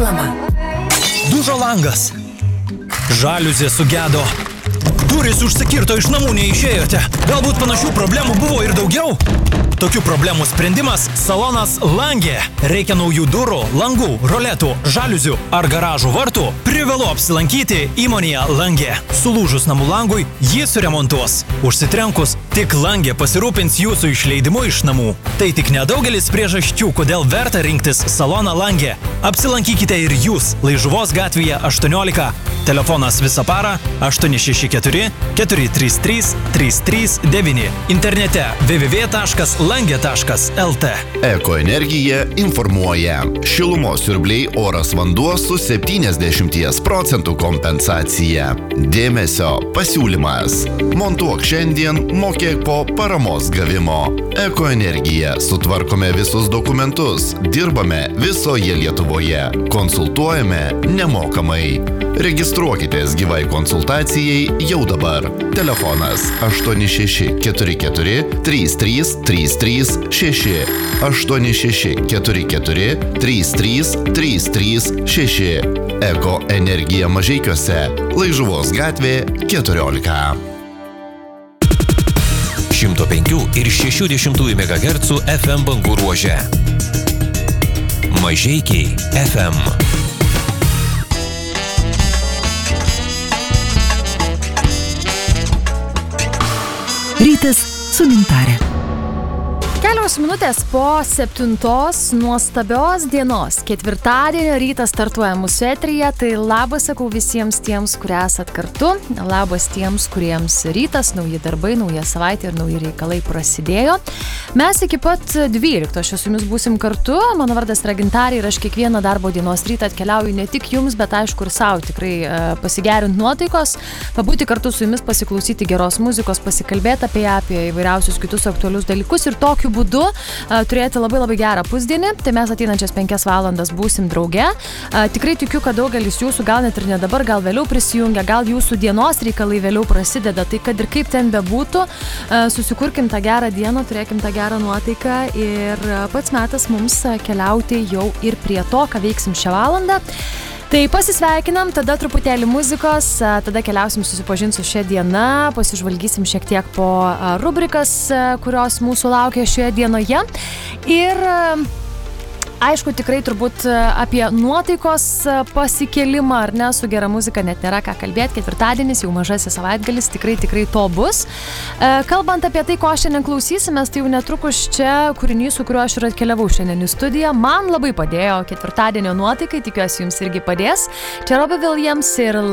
reklama. Dužo langas. Žaliuzė sugedo. Durys užsikirto, iš namų neišėjote. Galbūt panašių problemų buvo ir daugiau? Tokių problemų sprendimas – salonas Langė. Reikia naujų durų, langų, roletų, žaliuzių ar garažų vartų? Privalu apsilankyti įmonėje Langė. Sulūžus namų langui jį suremontuos. Užsitrenkus, tik Langė pasirūpins jūsų išleidimu iš namų. Tai tik nedaugelis priežasčių, kodėl verta rinktis saloną Langė. Apsilankykite ir jūs Laižuvos gatvėje 18. Telefonas visą parą 864 433 339. Internete www.langė.lt. Ekoenergija informuoja. Šilumos siurbliai oras vanduo su 70% kompensacija. Dėmesio pasiūlymas. Montuok šiandien, mokėk po paramos gavimo. Ekoenergija. Sutvarkome visus dokumentus. Dirbame visoje Lietuvoje. Konsultuojame nemokamai. Registruokitės gyvai konsultacijai jau dabar. Telefonas 8644 33336 8644 33336. Eko energija Mažeikiuose. Laižuvos gatvė 14. 105 ir 60 MHz FM bangų ruože. Mažeikiai FM. Rytas su Gintarė. Kelios minutės po 7 nuostabios dienos. Ketvirtadienio rytas startuoja mūsų eteryje, tai labas sakau visiems tiems, kurie esat kartu. Labas tiems, kuriems rytas, nauji darbai, nauja savaitė ir nauji reikalai prasidėjo. Mes iki pat 12 aš su jumis būsim kartu. Mano vardas yra Gintarė ir aš kiekvieną darbo dienos rytą atkeliauju ne tik jums, bet aišku ir savo tikrai pasigerinti nuotaikos, pabūti kartu su jumis, pasiklausyti geros muzikos, pasikalbėti apie įvairiausius kitus aktualius dalykus ir tokiu būdu turėti labai gerą pusdienį. Tai mes ateinančias 5 valandas būsim drauge. Tikrai tikiu, kad daugelis jūsų gal net ir ne dabar, gal vėliau prisijungia, gal jūsų dienos reikalai vėliau prasideda. Tai kad ir kaip ten bebūtų, susikurkim tą gerą dieną, turėkim tą gerą nuotaiką ir pats metas mums keliauti jau ir prie to, ką veiksim šią valandą. Tai pasisveikinam, tada truputėlį muzikos, tada keliausim susipažinti su šia diena, pasižvalgysim šiek tiek po rubrikas, kurios mūsų laukia šioje dienoje. Ir aišku, tikrai turbūt apie nuotaikos pasikelimą, ar ne, su gera muzika net nėra ką kalbėti. Ketvirtadienis, jau mažasis savaitgalis, tikrai to bus. Kalbant apie tai, ko šiandien klausysimės, tai jau netrukus čia kūrinys, su kuriuo aš ir atkeliavau šiandien į studiją. Man labai padėjo ketvirtadienio nuotaikai, tikiuosi jums irgi padės. Čia Robbie Williams ir